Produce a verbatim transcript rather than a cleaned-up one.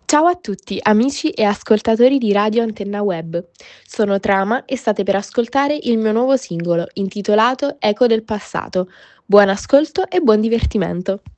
Ciao a tutti, amici e ascoltatori di Radio Antenna Web. Sono Trama e state per ascoltare il mio nuovo singolo intitolato Eco del passato. Buon ascolto e buon divertimento.